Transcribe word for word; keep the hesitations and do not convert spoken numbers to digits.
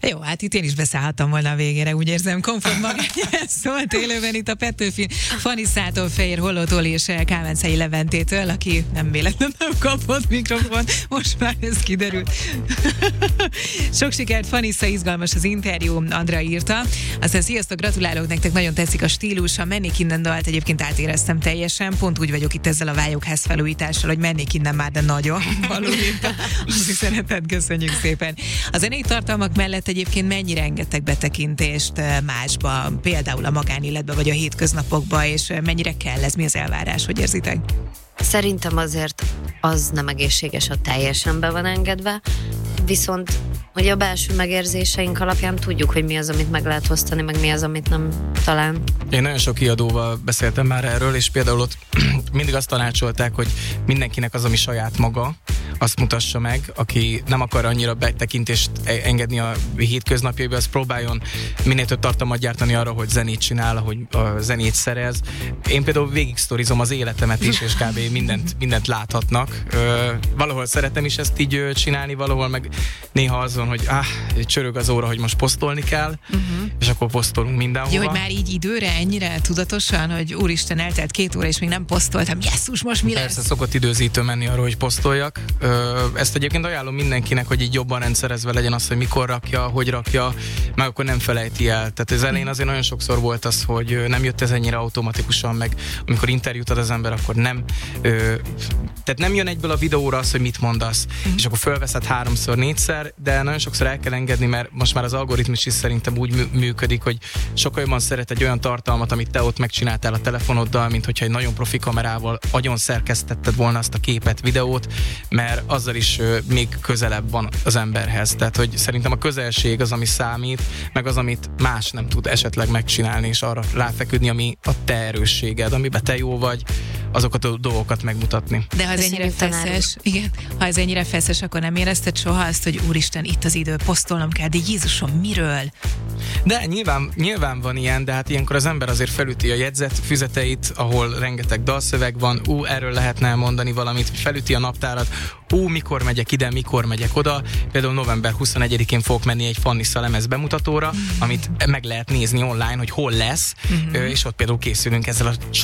Jó, hát itt én is beszállhattam volna a végére, úgy érzem, komfort magányán szólt élőben itt a Petőfi Faniszától, Fejér Hollótól és Kámencei Leventétől, aki nem véletlenül nem kapott mikrofon, most már ez kiderült. Sok sikert, Fanisza, izgalmas az interjú, Andrea írta. Aztán sziasztok, gratulálok nektek, nagyon tetszik a stílus, a Mennék innen dalt egyébként átéreztem teljesen, pont úgy vagyok itt ezzel a Vályogház felújítással, hogy mennék innen már, de nagyon valójában. Azt szeretet, köszönjük szépen. A zenei tartalmak mellett egyébként mennyire engedtek betekintést másba, például a magánéletbe vagy a hétköznapokba, és mennyire kell ez, mi az elvárás, hogy érzitek? Szerintem azért az nem egészséges, ha teljesen be van engedve, viszont hogy a belső megérzéseink alapján tudjuk, hogy mi az, amit meg lehet osztani, meg mi az, amit nem talán. Én nagyon sok kiadóval beszéltem már erről, és például ott mindig azt tanácsolták, hogy mindenkinek az, ami saját maga, azt mutassa meg, aki nem akar annyira betekintést engedni a hétköznapjaiba, az próbáljon minél több tartalmat gyártani arra, hogy zenét csinál, hogy a zenét szerez. Én például végig sztorizom az életemet is, és kb. mindent, mindent láthatnak. Ö, valahol szeretem is ezt így csinálni, valahol meg néha az van, hogy áh, csörög az óra, hogy most posztolni kell, uh-huh. és akkor posztolunk mindenhova. Jó, hogy már így időre, ennyire tudatosan, hogy úristen, eltelt két óra, és még nem posztoltam. Jesszus, most mi lesz? Persze, szokott időzítő menni arról, hogy posztoljak. Ö, ezt egyébként ajánlom mindenkinek, hogy így jobban rendszerezve legyen az, hogy mikor rakja, hogy rakja, meg akkor nem felejti el. Tehát az elején azért nagyon sokszor volt az, hogy nem jött ez ennyire automatikusan, meg amikor interjút ad az ember, akkor nem, ö, tehát nem jön egyből a videóra az, hogy mit mondasz, mm. és akkor fölveszed háromszor, négyszer, de nagyon sokszor el kell engedni, mert most már az algoritmus is szerintem úgy működik, hogy sokkal jobban szeret egy olyan tartalmat, amit te ott megcsináltál a telefonoddal, mint hogyha egy nagyon profi kamerával agyon szerkesztetted volna azt a képet, videót, mert azzal is ö, még közelebb van az emberhez. Tehát, hogy szerintem a közelség az, ami számít, meg az, amit más nem tud esetleg megcsinálni, és arra ráfeküdni, ami a te erősséged, amiben te jó vagy, azokat a dolgokat megmutatni. De ha ez ennyire feszes, igen, ha ez ennyire feszes, akkor nem érezted soha azt, hogy úristen, itt az idő, posztolnom kell, de Jézusom, miről? De nyilván, nyilván van ilyen, de hát ilyenkor az ember azért felüti a jegyzet füzeteit, ahol rengeteg dalszöveg van, ú, erről lehetne mondani valamit, felüti a naptárat, ú, mikor megyek ide, mikor megyek oda. Például november huszonegyedikén fogok menni egy Fanisza lemez bemutatóra, mm-hmm. amit meg lehet nézni online, hogy hol lesz, mm-hmm. és ott például készülünk ezzel a